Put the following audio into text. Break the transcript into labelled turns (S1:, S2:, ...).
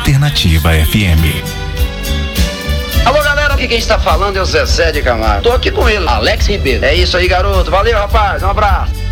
S1: Alternativa FM.
S2: Alô, galera, aqui quem está falando é o Zezé de Camargo. Tô aqui com ele, Alex Ribeiro. É isso aí, garoto. Valeu, rapaz. Um abraço.